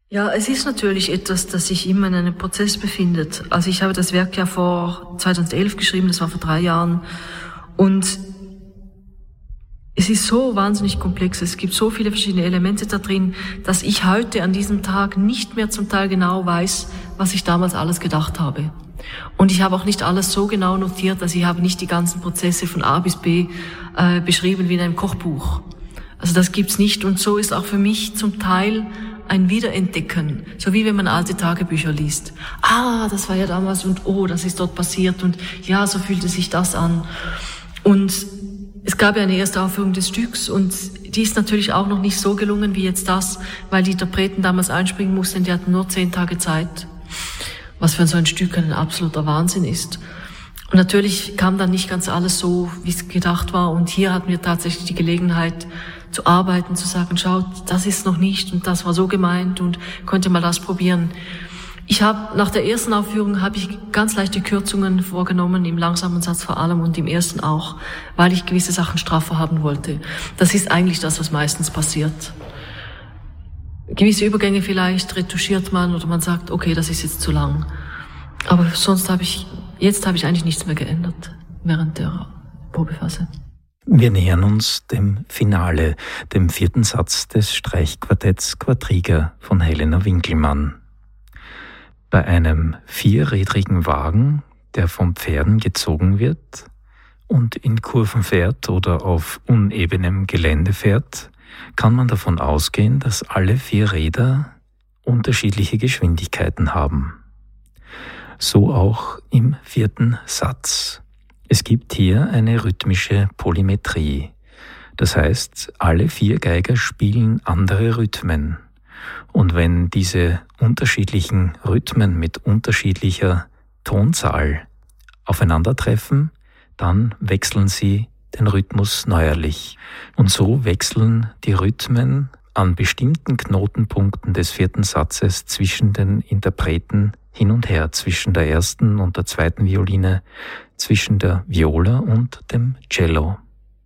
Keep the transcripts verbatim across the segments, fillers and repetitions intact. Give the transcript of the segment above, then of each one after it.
Ja, es ist natürlich etwas, das sich immer in einem Prozess befindet. Also ich habe das Werk ja vor zweitausendelf geschrieben, das war vor drei Jahren. Und es ist so wahnsinnig komplex, es gibt so viele verschiedene Elemente da drin, dass ich heute an diesem Tag nicht mehr zum Teil genau weiß, was ich damals alles gedacht habe. Und ich habe auch nicht alles so genau notiert, also ich habe nicht die ganzen Prozesse von A bis B äh, beschrieben wie in einem Kochbuch. Also das gibt's nicht, und so ist auch für mich zum Teil ein Wiederentdecken, so wie wenn man alte Tagebücher liest. Ah, das war ja damals und oh, das ist dort passiert und ja, so fühlte sich das an. Und es gab ja eine erste Aufführung des Stücks und die ist natürlich auch noch nicht so gelungen wie jetzt das, weil die Interpreten damals einspringen mussten, die hatten nur zehn Tage Zeit, was für so ein Stück ein absoluter Wahnsinn ist. Und natürlich kam dann nicht ganz alles so, wie es gedacht war, und hier hatten wir tatsächlich die Gelegenheit zu arbeiten, zu sagen, schaut, das ist noch nicht und das war so gemeint und könnt ihr mal das probieren. Ich habe nach der ersten Aufführung habe ich ganz leichte Kürzungen vorgenommen, im langsamen Satz vor allem und im ersten auch, weil ich gewisse Sachen straffer haben wollte. Das ist eigentlich das, was meistens passiert. Gewisse Übergänge vielleicht retuschiert man oder man sagt, okay, das ist jetzt zu lang. Aber sonst habe ich, jetzt habe ich eigentlich nichts mehr geändert während der Probephase. Wir nähern uns dem Finale, dem vierten Satz des Streichquartetts Quadriga von Helena Winkelmann. Bei einem vierrädrigen Wagen, der von Pferden gezogen wird und in Kurven fährt oder auf unebenem Gelände fährt, kann man davon ausgehen, dass alle vier Räder unterschiedliche Geschwindigkeiten haben. So auch im vierten Satz. Es gibt hier eine rhythmische Polymetrie. Das heißt, alle vier Geiger spielen andere Rhythmen. Und wenn diese unterschiedlichen Rhythmen mit unterschiedlicher Tonzahl aufeinandertreffen, dann wechseln sie den Rhythmus neuerlich. Und so wechseln die Rhythmen an bestimmten Knotenpunkten des vierten Satzes zwischen den Interpreten hin und her, zwischen der ersten und der zweiten Violine, zwischen der Viola und dem Cello.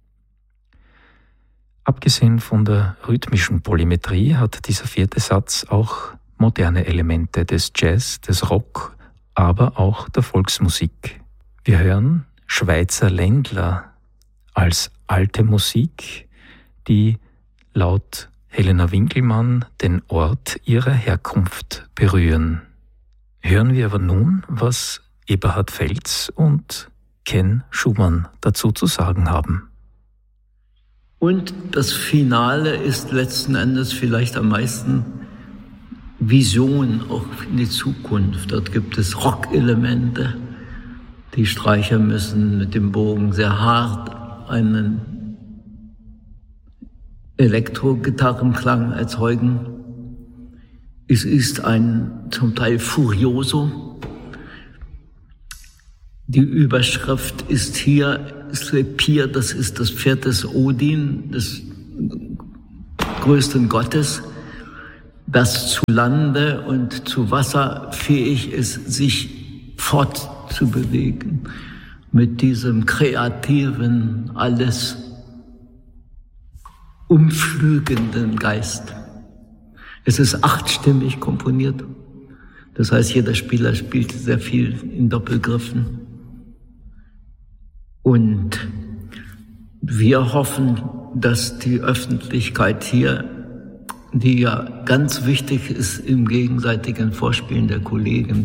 Abgesehen von der rhythmischen Polymetrie hat dieser vierte Satz auch moderne Elemente des Jazz, des Rock, aber auch der Volksmusik. Wir hören Schweizer Ländler als alte Musik, die laut Helena Winkelmann den Ort ihrer Herkunft berühren. Hören wir aber nun, was Eberhard Feltz und Ken Schumann dazu zu sagen haben. Und das Finale ist letzten Endes vielleicht am meisten Vision auch in die Zukunft. Dort gibt es Rockelemente. Die Streicher müssen mit dem Bogen sehr hart einen Elektrogitarrenklang erzeugen. Es ist ein zum Teil Furioso. Die Überschrift ist hier Slepia, das ist das Pferd des Odin, des größten Gottes, das zu Lande und zu Wasser fähig ist, sich fortzubewegen mit diesem kreativen, alles umflügenden Geist. Es ist achtstimmig komponiert. Das heißt, jeder Spieler spielt sehr viel in Doppelgriffen. Und wir hoffen, dass die Öffentlichkeit hier, die ja ganz wichtig ist im gegenseitigen Vorspielen der Kollegen,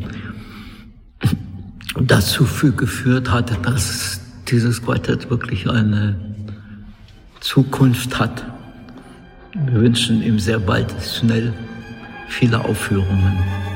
dazu geführt hat, dass dieses Quartett wirklich eine Zukunft hat. Wir wünschen ihm sehr bald schnell viele Aufführungen.